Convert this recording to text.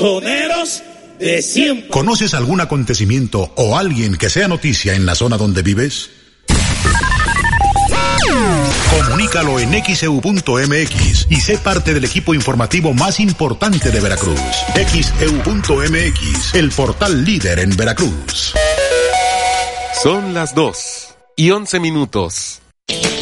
Toneros de siempre. ¿Conoces algún acontecimiento o alguien que sea noticia en la zona donde vives? Comunícalo en xeu.mx y sé parte del equipo informativo más importante de Veracruz. xeu.mx, el portal líder en Veracruz. Son las 2:11.